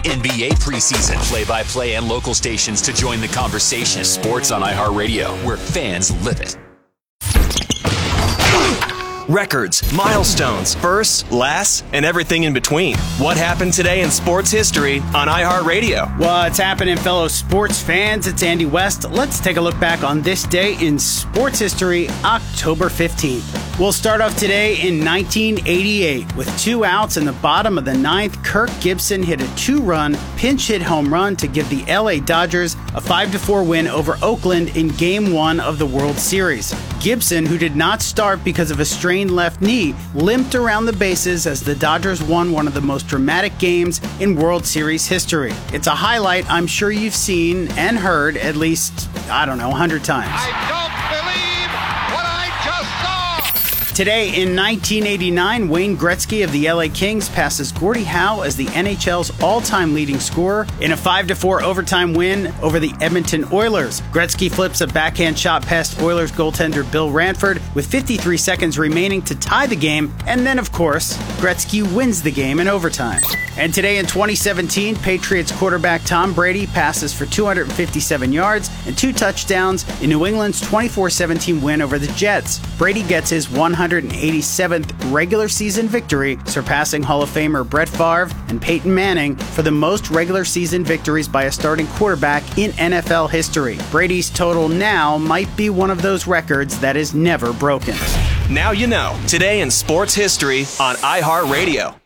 NBA preseason. Play-by-play and local stations to join the conversation. Sports on iHeartRadio, where fans live it. Records, milestones, firsts, lasts, and everything in between. What happened today in sports history on iHeartRadio? What's happening, fellow sports fans? It's Andy West. Let's take a look back on this day in sports history, October 15th. We'll start off today in 1988. With 2 outs in the bottom of the 9th, Kirk Gibson hit a 2-run pinch hit home run to give the LA Dodgers a 5-4 win over Oakland in Game 1 of the World Series. Gibson, who did not start because of a strained left knee, limped around the bases as the Dodgers won one of the most dramatic games in World Series history. It's a highlight I'm sure you've seen and heard at least, 100 times. I don't believe what I just saw! Today in 1989, Wayne Gretzky of the LA Kings passes Gordie Howe as the NHL's all-time leading scorer in a 5-4 overtime win over the Edmonton Oilers. Gretzky flips a backhand shot past Oilers goaltender Bill Ranford with 53 seconds remaining to tie the game, and then, of course, Gretzky wins the game in overtime. And today in 2017, Patriots quarterback Tom Brady passes for 257 yards and 2 touchdowns in New England's 24-17 win over the Jets. Brady gets his 187th regular season victory, surpassing Hall of Famer Brett Favre and Peyton Manning for the most regular season victories by a starting quarterback in NFL history. Brady's total now might be one of those records that is never broken. Now you know. Today in sports history on iHeartRadio.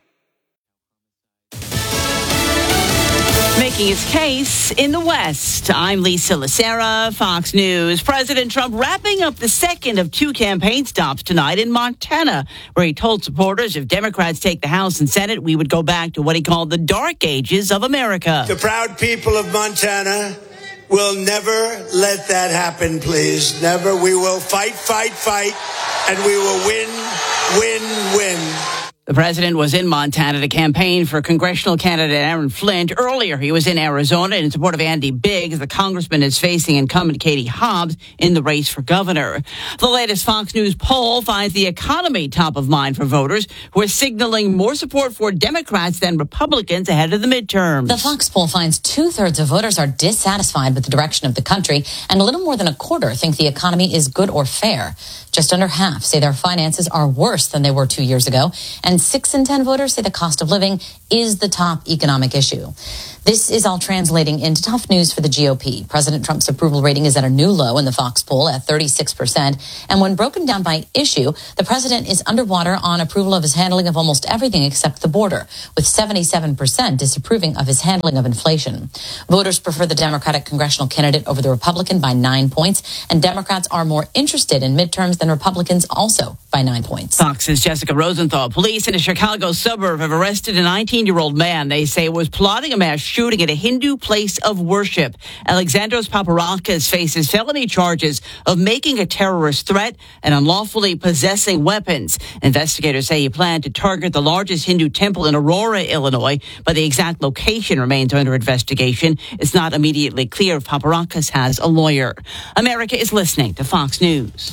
Making its case in the West. I'm Lisa Lacera, Fox News. President Trump wrapping up the second of 2 campaign stops tonight in Montana, where he told supporters if Democrats take the House and Senate, we would go back to what he called the dark ages of America. The proud people of Montana will never let that happen, please. Never. We will fight, and we will win. The president was in Montana to campaign for congressional candidate Aaron Flint. Earlier, he was in Arizona in support of Andy Biggs. The congressman is facing incumbent Katie Hobbs in the race for governor. The latest Fox News poll finds the economy top of mind for voters who are signaling more support for Democrats than Republicans ahead of the midterms. The Fox poll finds 2/3 of voters are dissatisfied with the direction of the country, and a little more than a quarter think the economy is good or fair. Just under half say their finances are worse than they were 2 years ago, and 6 in 10 voters say the cost of living is the top economic issue. This is all translating into tough news for the GOP. President Trump's approval rating is at a new low in the Fox poll at 36%. And when broken down by issue, the president is underwater on approval of his handling of almost everything except the border, with 77% disapproving of his handling of inflation. Voters prefer the Democratic congressional candidate over the Republican by 9 points, and Democrats are more interested in midterms than Republicans, also by 9 points. Fox's Jessica Rosenthal. Police in a Chicago suburb have arrested a 19-year-old man they say was plotting a mass shooting at a Hindu place of worship. Alexandros Paparakis faces felony charges of making a terrorist threat and unlawfully possessing weapons. Investigators say he planned to target the largest Hindu temple in Aurora, Illinois, but the exact location remains under investigation. It's not immediately clear if Paparakis has a lawyer. America is listening to Fox News.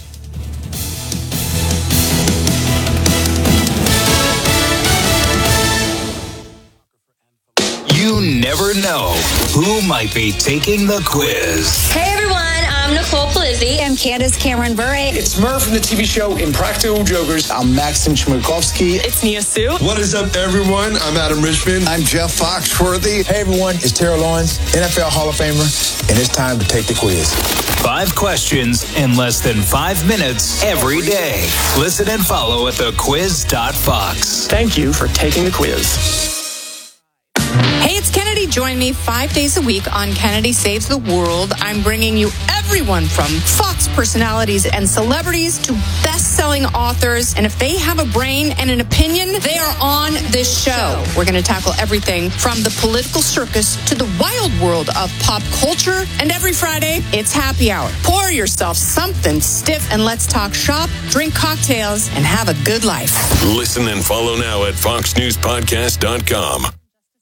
You never know who might be taking the quiz. Hey everyone, I'm Nicole Polizzi. I'm Candace Cameron Bure. It's Murph from the TV show Impractical Jokers. I'm Maxim Chmerkovskiy. It's Nia Sue. What is up, everyone? I'm Adam Richmond. I'm Jeff Foxworthy. Hey everyone, it's Terrell Owens, NFL Hall of Famer, and it's time to take the quiz. 5 questions in less than 5 minutes every day. Listen and follow at thequiz.fox. Thank you for taking the quiz. Hey, it's Kennedy. Join me 5 days a week on Kennedy Saves the World. I'm bringing you everyone from Fox personalities and celebrities to best-selling authors. And if they have a brain and an opinion, they are on this show. We're going to tackle everything from the political circus to the wild world of pop culture. And every Friday, it's happy hour. Pour yourself something stiff and let's talk shop, drink cocktails, and have a good life. Listen and follow now at foxnewspodcast.com.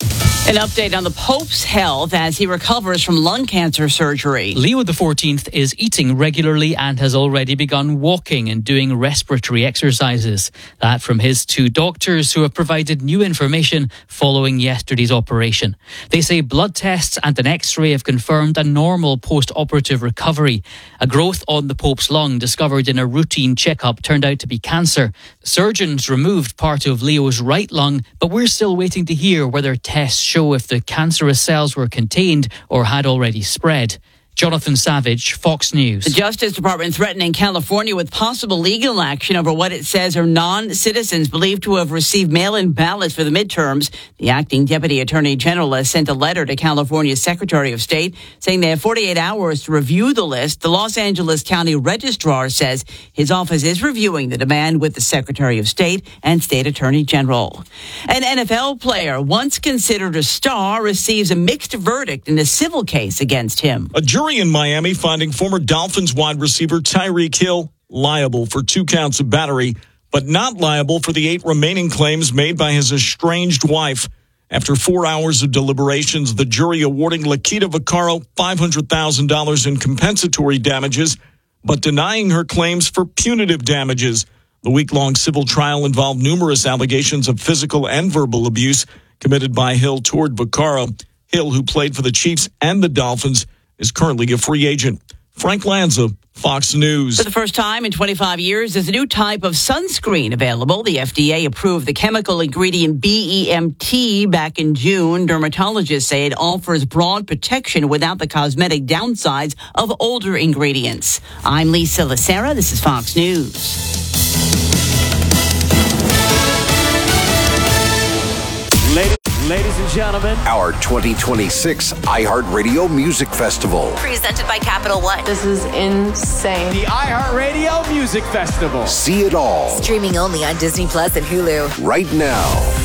An update on the Pope's health as he recovers from lung cancer surgery. Leo XIV is eating regularly and has already begun walking and doing respiratory exercises. That from his two doctors who have provided new information following yesterday's operation. They say blood tests and an X-ray have confirmed a normal post-operative recovery. A growth on the Pope's lung discovered in a routine checkup turned out to be cancer. Surgeons removed part of Leo's right lung, but we're still waiting to hear whether tests show if the cancerous cells were contained or had already spread. Jonathan Savage, Fox News. The Justice Department threatening California with possible legal action over what it says are non-citizens believed to have received mail-in ballots for the midterms. The acting Deputy Attorney General has sent a letter to California's Secretary of State saying they have 48 hours to review the list. The Los Angeles County Registrar says his office is reviewing the demand with the Secretary of State and State Attorney General. An NFL player once considered a star receives a mixed verdict in a civil case against him. A jury in Miami finding former Dolphins wide receiver Tyreek Hill liable for 2 counts of battery, but not liable for the 8 remaining claims made by his estranged wife. After 4 hours of deliberations, the jury awarding Lakita Vaccaro $500,000 in compensatory damages, but denying her claims for punitive damages. The week-long civil trial involved numerous allegations of physical and verbal abuse committed by Hill toward Vaccaro. Hill, who played for the Chiefs and the Dolphins, is currently a free agent. Frank Lanza, Fox News. For the first time in 25 years, there's a new type of sunscreen available. The FDA approved the chemical ingredient BEMT back in June. Dermatologists say it offers broad protection without the cosmetic downsides of older ingredients. I'm Lisa Lacera. This is Fox News. Ladies and gentlemen, our 2026 iHeartRadio Music Festival. Presented by Capital One. This is insane. The iHeartRadio Music Festival. See it all. Streaming only on Disney Plus and Hulu. Right now.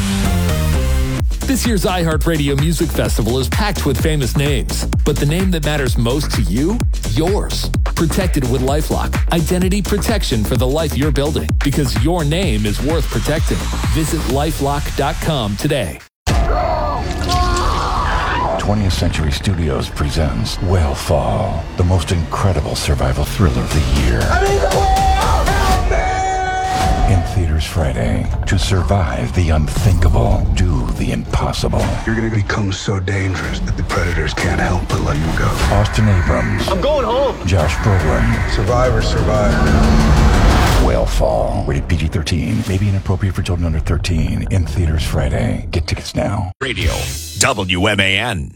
This year's iHeartRadio Music Festival is packed with famous names, but the name that matters most to you, yours. Protected with LifeLock. Identity protection for the life you're building, because your name is worth protecting. Visit LifeLock.com today. 20th Century Studios presents Whalefall, the most incredible survival thriller of the year. I'm in the whale! Help me! In theaters Friday. To survive the unthinkable, do the impossible. You're going to become so dangerous that the predators can't help but let you go. Austin Abrams. I'm going home. Josh Brolin. Survivor, survive. Whalefall. Rated PG-13. May be inappropriate for children under 13. In theaters Friday. Get tickets now. Radio. WMAN.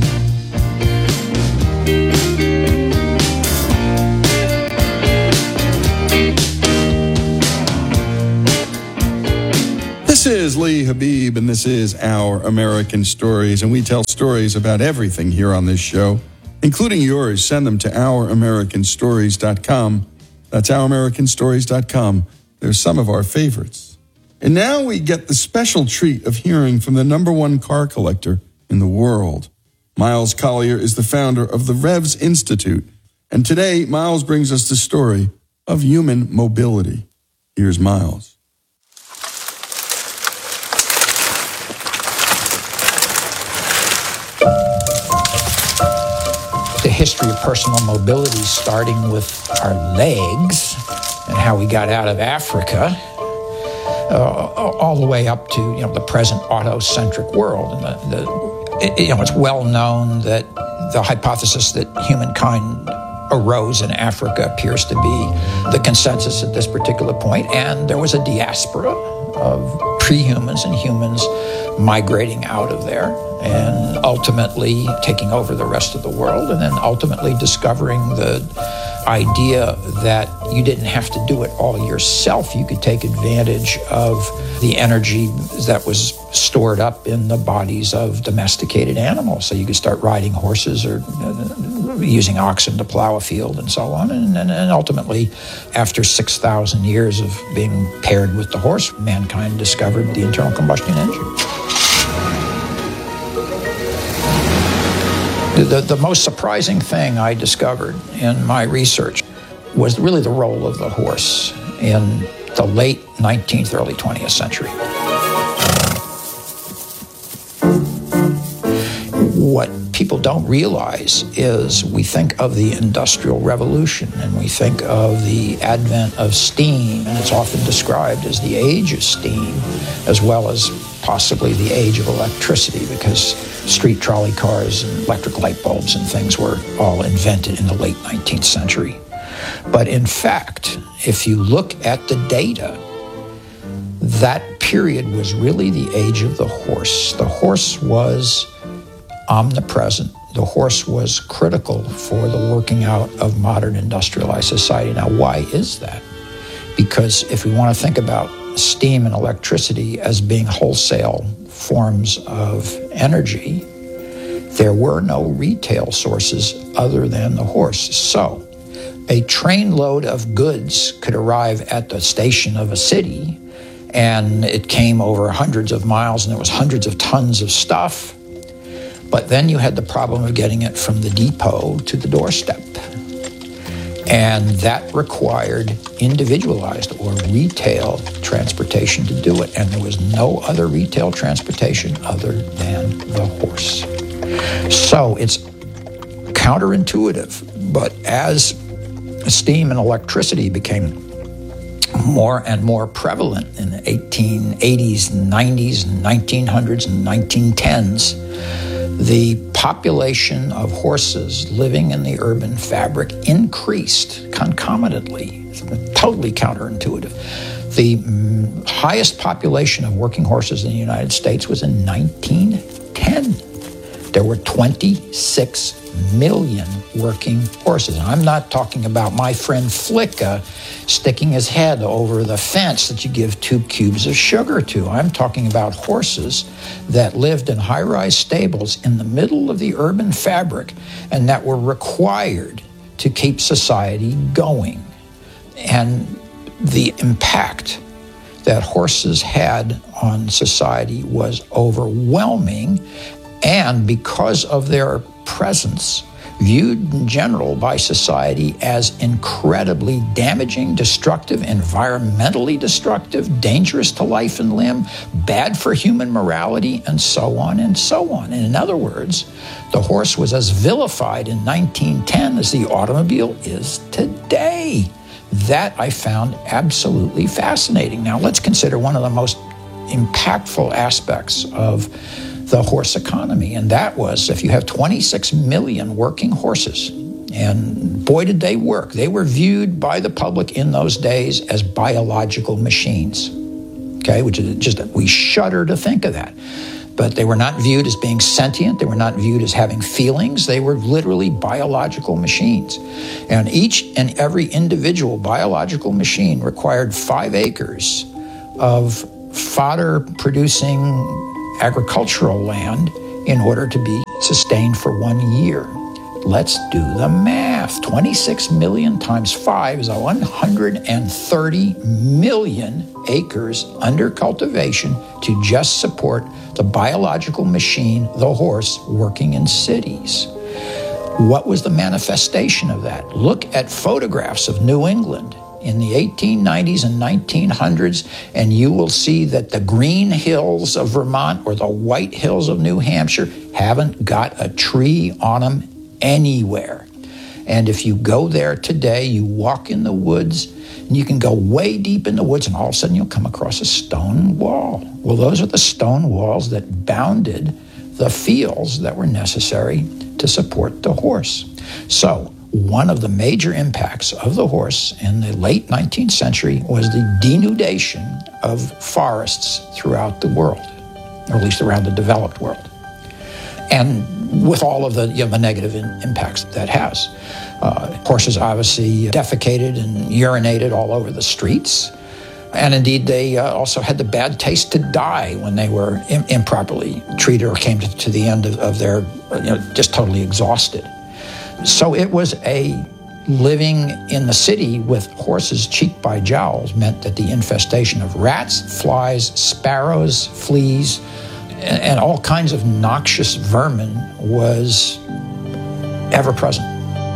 This is Lee Habib, and this is Our American Stories, and we tell stories about everything here on this show, including yours. Send them to OurAmericanStories.com. That's OurAmericanStories.com. There's some of our favorites. And now we get the special treat of hearing from the #1 car collector in the world. Miles Collier is the founder of the Revs Institute, and today Miles brings us the story of human mobility. Here's Miles. The history of personal mobility, starting with our legs and how we got out of Africa, all the way up to the present autocentric world. And it's well known that the hypothesis that humankind arose in Africa appears to be the consensus at this particular point. And there was a diaspora of pre-humans and humans migrating out of there and ultimately taking over the rest of the world, and then ultimately discovering the idea that you didn't have to do it all yourself. You could take advantage of the energy that was stored up in the bodies of domesticated animals. So you could start riding horses or using oxen to plow a field and so on. And ultimately, after 6,000 years of being paired with the horse, mankind discovered the internal combustion engine. The most surprising thing I discovered in my research was really the role of the horse in the late 19th, early 20th century. What people don't realize is we think of the Industrial Revolution and we think of the advent of steam, and it's often described as the age of steam, as well as possibly the age of electricity, because street trolley cars and electric light bulbs and things were all invented in the late 19th century. But in fact, if you look at the data, that period was really the age of the horse. The horse was omnipresent. The horse was critical for the working out of modern industrialized society. Now, why is that? Because if we want to think about steam and electricity as being wholesale forms of energy, there were no retail sources other than the horse. So a trainload of goods could arrive at the station of a city, and it came over hundreds of miles, and there was hundreds of tons of stuff. But then you had the problem of getting it from the depot to the doorstep. And that required individualized or retail transportation to do it. And there was no other retail transportation other than the horse. So it's counterintuitive. But as steam and electricity became more and more prevalent in the 1880s, 90s, 1900s, and 1910s, the population of horses living in the urban fabric increased concomitantly. It's totally counterintuitive. The highest population of working horses in the United States was in 1910. There were 26 million working horses. And I'm not talking about my friend Flicka sticking his head over the fence that you give 2 cubes of sugar to. I'm talking about horses that lived in high-rise stables in the middle of the urban fabric and that were required to keep society going. And the impact that horses had on society was overwhelming, and because of their presence, viewed in general by society as incredibly damaging, destructive, environmentally destructive, dangerous to life and limb, bad for human morality, and so on and so on. And in other words, the horse was as vilified in 1910 as the automobile is today. That I found absolutely fascinating. Now let's consider one of the most impactful aspects of the horse economy, and that was if you have 26 million working horses, and boy did they work. They were viewed by the public in those days as biological machines, okay, which is just, we shudder to think of that. But they were not viewed as being sentient. They were not viewed as having feelings. They were literally biological machines. And each and every individual biological machine required 5 acres of fodder-producing agricultural land in order to be sustained for 1 year. Let's do the math. 26 million times 5 is 130 million acres under cultivation to just support the biological machine, the horse, working in cities. What was the manifestation of that? Look at photographs of New England in the 1890s and 1900s, and you will see that the green hills of Vermont or the white hills of New Hampshire haven't got a tree on them anywhere. And if you go there today, you walk in the woods, and you can go way deep in the woods, and all of a sudden you'll come across a stone wall. Well, those are the stone walls that bounded the fields that were necessary to support the horse. So, one of the major impacts of the horse in the late 19th century was the denudation of forests throughout the world, or at least around the developed world. And with all of the negative impacts that has. Horses obviously defecated and urinated all over the streets. And indeed, they also had the bad taste to die when they were improperly treated or came to the end of their, just totally exhausted. So it was living in the city with horses cheek by jowls meant that the infestation of rats, flies, sparrows, fleas, and all kinds of noxious vermin was ever present.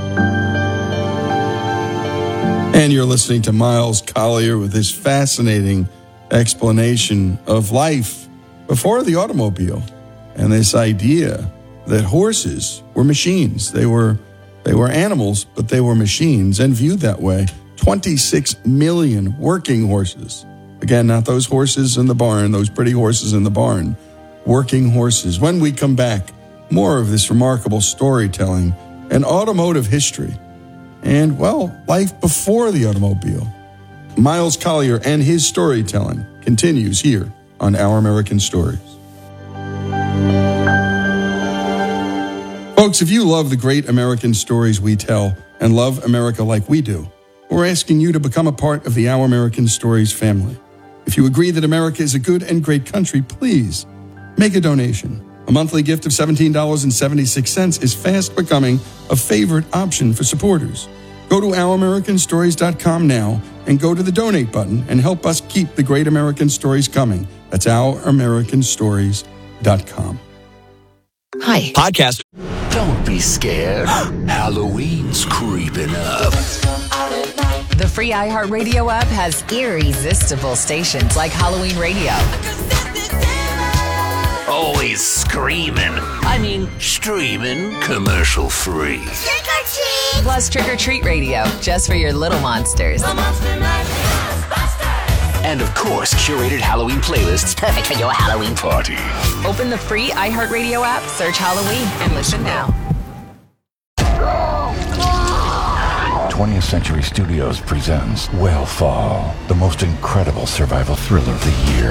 And you're listening to Miles Collier with his fascinating explanation of life before the automobile and this idea that horses were machines. They were animals, but they were machines, and viewed that way. 26 million working horses. Again, not those horses in the barn, those pretty horses in the barn. Working horses. When we come back, more of this remarkable storytelling and automotive history. And, well, life before the automobile. Miles Collier and his storytelling continues here on Our American Stories. Folks, if you love the great American stories we tell and love America like we do, we're asking you to become a part of the Our American Stories family. If you agree that America is a good and great country, please make a donation. A monthly gift of $17.76 is fast becoming a favorite option for supporters. Go to OurAmericanStories.com now and go to the donate button and help us keep the great American stories coming. That's OurAmericanStories.com. Hi. Podcast. Don't be scared. Halloween's creeping up. The free iHeartRadio app has irresistible stations like Halloween Radio. Always screaming. Streaming commercial free. Trick or treat! Plus Trick or Treat Radio, just for your little monsters. And of course, curated Halloween playlists perfect for your Halloween party. Open the free iHeartRadio app, search Halloween, and listen now. 20th Century Studios presents Whale-Fall, the most incredible survival thriller of the year.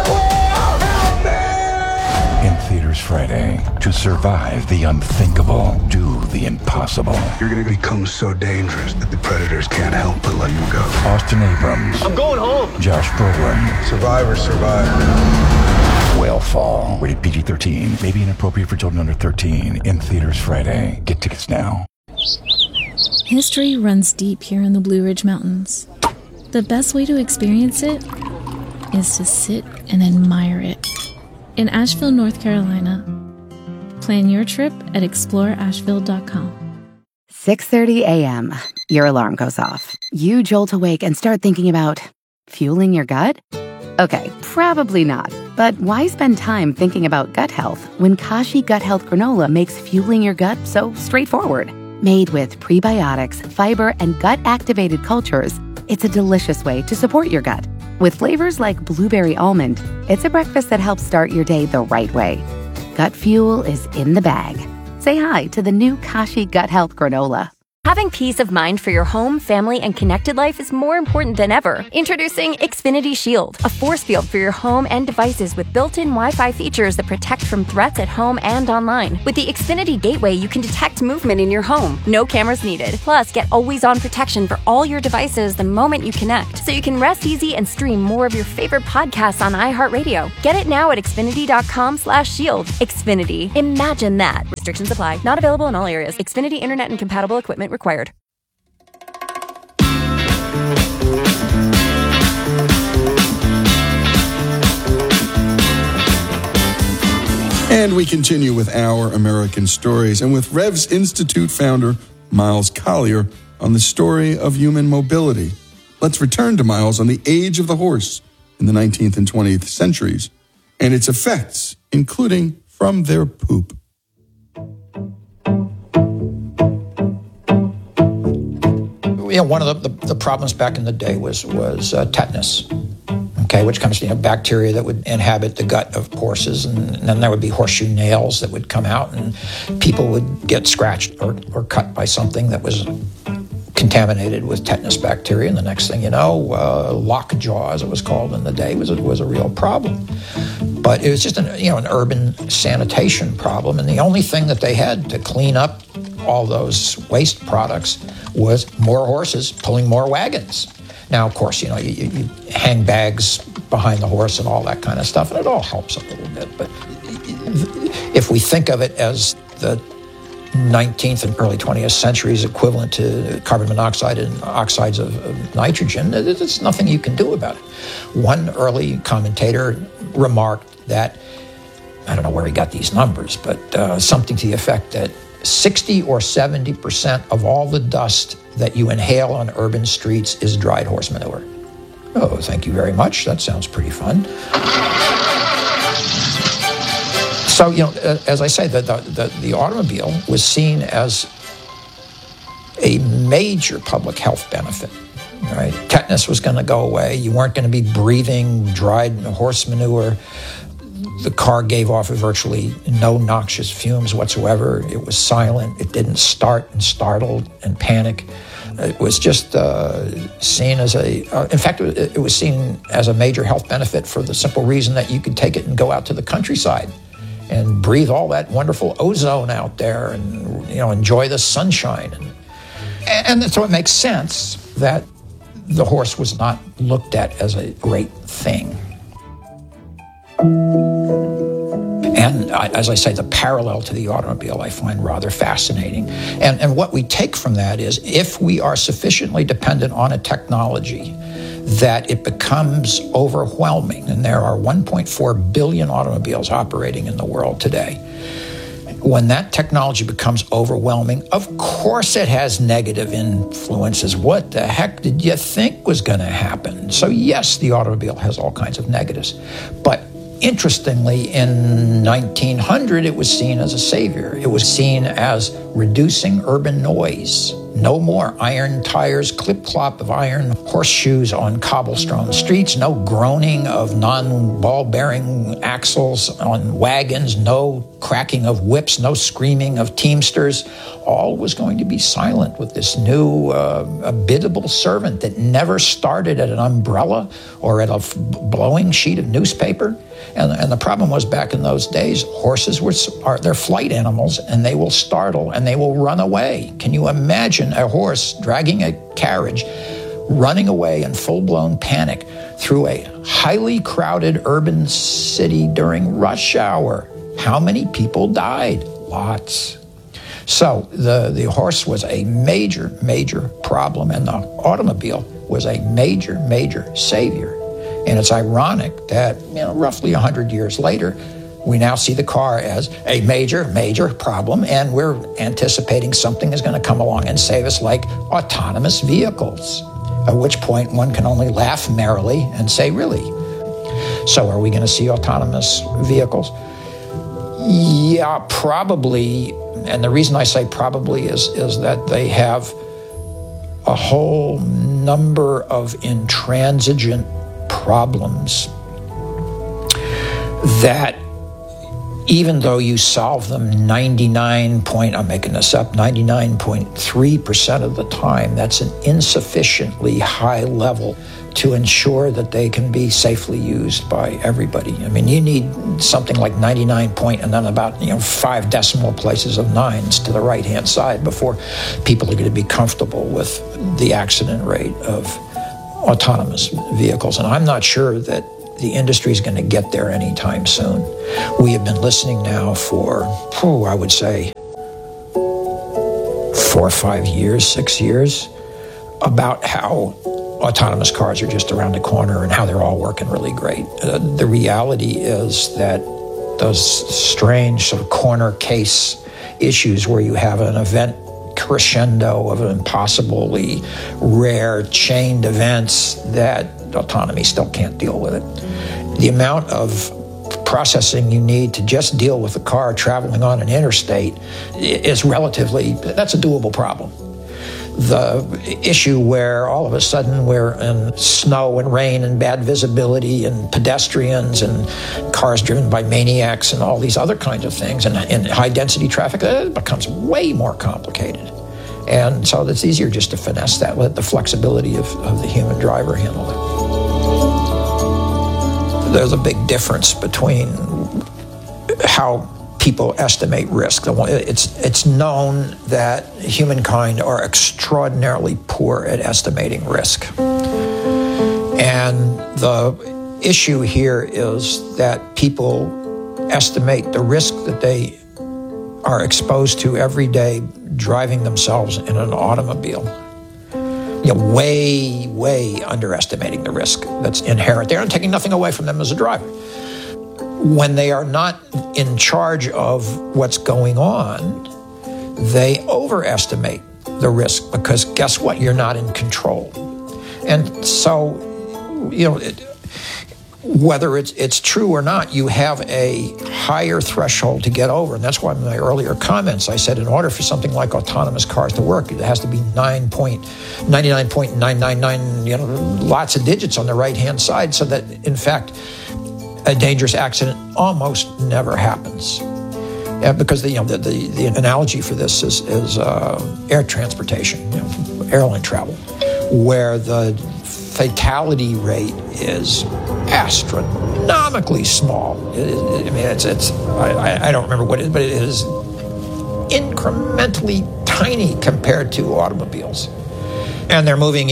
In theaters Friday. To survive the unthinkable, do the impossible. You're going to become so dangerous that the predators can't help but let you go. Austin Abrams. I'm going home. Josh Brolin. Survivors survive. Whale-Fall. Rated PG-13. May be inappropriate for children under 13. In theaters Friday. Get tickets now. History runs deep here in the Blue Ridge Mountains. The best way to experience it is to sit and admire it. In Asheville, North Carolina. Plan your trip at exploreasheville.com. 6:30 a.m. Your alarm goes off. You jolt awake and start thinking about fueling your gut? Okay, probably not. But why spend time thinking about gut health when Kashi Gut Health Granola makes fueling your gut so straightforward? Made with prebiotics, fiber, and gut-activated cultures, it's a delicious way to support your gut. With flavors like blueberry almond, it's a breakfast that helps start your day the right way. Gut fuel is in the bag. Say hi to the new Kashi Gut Health Granola. Having peace of mind for your home, family, and connected life is more important than ever. Introducing Xfinity Shield, a force field for your home and devices with built-in Wi-Fi features that protect from threats at home and online. With the Xfinity Gateway, you can detect movement in your home. No cameras needed. Plus, get always-on protection for all your devices the moment you connect, so you can rest easy and stream more of your favorite podcasts on iHeartRadio. Get it now at Xfinity.com/shield. Xfinity. Imagine that. Restrictions apply. Not available in all areas. Xfinity Internet and compatible equipment required. And we continue with Our American Stories and with Revs Institute founder Miles Collier on the story of human mobility. Let's return to Miles on the age of the horse in the 19th and 20th centuries and its effects, including from their poop. One of the problems back in the day was tetanus, okay, which comes from bacteria that would inhabit the gut of horses, and then there would be horseshoe nails that would come out, and people would get scratched or cut by something that was contaminated with tetanus bacteria, and the next thing you know, lockjaw, as it was called in the day, was a real problem. But it was just an urban sanitation problem, and the only thing that they had to clean up all those waste products was more horses pulling more wagons. Now, of course, you hang bags behind the horse and all that kind of stuff, and it all helps a little bit. But if we think of it as the 19th and early 20th centuries equivalent to carbon monoxide and oxides of nitrogen, there's nothing you can do about it. One early commentator remarked that, I don't know where he got these numbers, but something to the effect that 60 or 70% of all the dust that you inhale on urban streets is dried horse manure. Oh, thank you very much. That sounds pretty fun. So, as I say, the automobile was seen as a major public health benefit. Right? Tetanus was going to go away. You weren't going to be breathing dried horse manure. The car gave off virtually no noxious fumes whatsoever. It was silent. It didn't start and startle and panic. It was just seen as in fact, it was seen as a major health benefit for the simple reason that you could take it and go out to the countryside and breathe all that wonderful ozone out there and, enjoy the sunshine. And so it makes sense that the horse was not looked at as a great thing. And as I say, the parallel to the automobile I find rather fascinating. And what we take from that is if we are sufficiently dependent on a technology that it becomes overwhelming, and there are 1.4 billion automobiles operating in the world today, when that technology becomes overwhelming, of course it has negative influences. What the heck did you think was going to happen? So yes, the automobile has all kinds of negatives. But interestingly, in 1900, it was seen as a savior. It was seen as reducing urban noise. No more iron tires, clip-clop of iron horseshoes on cobblestone streets, no groaning of non-ball-bearing axles on wagons, no cracking of whips, no screaming of teamsters. All was going to be silent with this new biddable servant that never started at an umbrella or at a blowing sheet of newspaper. And the problem was, back in those days, horses they're flight animals, and they will startle and they will run away. Can you imagine a horse dragging a carriage, running away in full-blown panic through a highly crowded urban city during rush hour? How many people died? Lots. So the horse was a major, major problem, and the automobile was a major, major savior. And it's ironic that, roughly 100 years later, we now see the car as a major, major problem, and we're anticipating something is going to come along and save us, like autonomous vehicles, at which point one can only laugh merrily and say, really? So are we going to see autonomous vehicles? Yeah, probably. And the reason I say probably is that they have a whole number of intransigent problems that, even though you solve them 99.3% of the time, that's an insufficiently high level to ensure that they can be safely used by everybody. I mean, you need something like 99 and then about 5 decimal places of nines to the right-hand side before people are going to be comfortable with the accident rate of autonomous vehicles. And I'm not sure that the industry is going to get there anytime soon. We have been listening now for, I would say, 4 or 5 years, 6 years, about how autonomous cars are just around the corner and how they're all working really great. The reality is that those strange sort of corner case issues where you have an event crescendo of impossibly rare chained events, that autonomy still can't deal with it. The amount of processing you need to just deal with a car traveling on an interstate is that's a doable problem. The issue where all of a sudden we're in snow and rain and bad visibility and pedestrians and cars driven by maniacs and all these other kinds of things, and in high-density traffic, it becomes way more complicated. And so it's easier just to finesse that, let the flexibility of the human driver handle it. There's a big difference between how people estimate risk. It's known that humankind are extraordinarily poor at estimating risk. And the issue here is that people estimate the risk that they are exposed to every day driving themselves in an automobile. Way, way underestimating the risk that's inherent there and taking nothing away from them as a driver. When they are not in charge of what's going on, they overestimate the risk because guess what? You're not in control. And so, whether it's true or not, you have a higher threshold to get over. And that's why in my earlier comments, I said in order for something like autonomous cars to work, it has to be 99.99999, lots of digits on the right-hand side, so that, in fact, a dangerous accident almost never happens. Because the analogy for this is air transportation, airline travel, where the fatality rate is astronomically small. I don't remember what it is, but it is incrementally tiny compared to automobiles. And they're moving,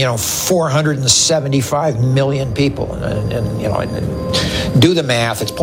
475 million people, and do the math. It's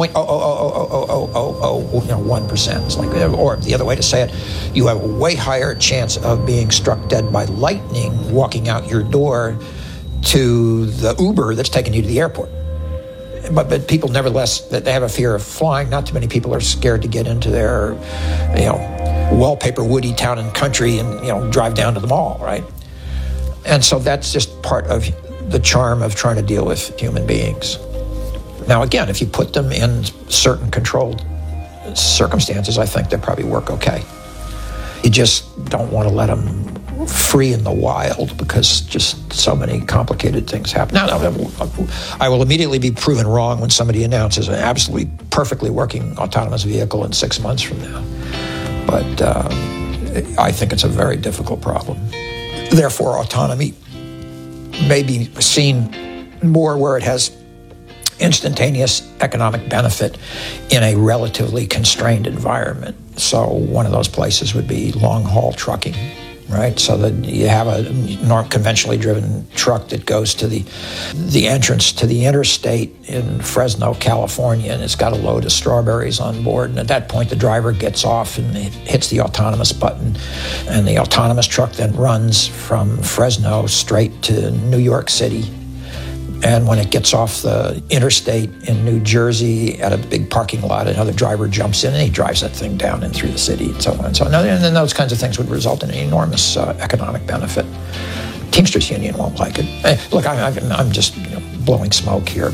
0.00001%. It's like, or the other way to say it, you have a way higher chance of being struck dead by lightning walking out your door to the Uber that's taking you to the airport. But people, nevertheless, they have a fear of flying. Not too many people are scared to get into their, wallpaper woody town and country and, drive down to the mall, right? And so that's just part of the charm of trying to deal with human beings. Now, again, if you put them in certain controlled circumstances, I think they probably work okay. You just don't want to let them free in the wild because just so many complicated things happen. Now, I will immediately be proven wrong when somebody announces an absolutely perfectly working autonomous vehicle in 6 months from now. But I think it's a very difficult problem. Therefore, autonomy may be seen more where it has instantaneous economic benefit in a relatively constrained environment. So one of those places would be long-haul trucking, right? So that you have a conventionally driven truck that goes to the entrance to the interstate in Fresno, California, and it's got a load of strawberries on board. And at that point, the driver gets off and hits the autonomous button, and the autonomous truck then runs from Fresno straight to New York City. And when it gets off the interstate in New Jersey at a big parking lot, another driver jumps in and he drives that thing down and through the city and so on and so on. And then those kinds of things would result in an enormous economic benefit. Teamsters Union won't like it. Look, I'm just blowing smoke here.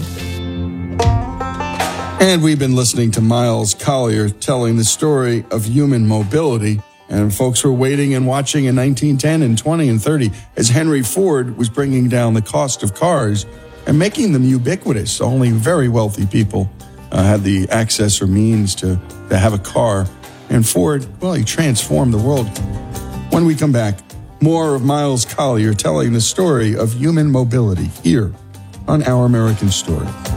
And we've been listening to Miles Collier telling the story of human mobility. And folks were waiting and watching in 1910 and 20 and 30 as Henry Ford was bringing down the cost of cars and making them ubiquitous. Only very wealthy people had the access or means to have a car. And Ford, well, he transformed the world. When we come back, more of Miles Collier telling the story of human mobility here on Our American Story.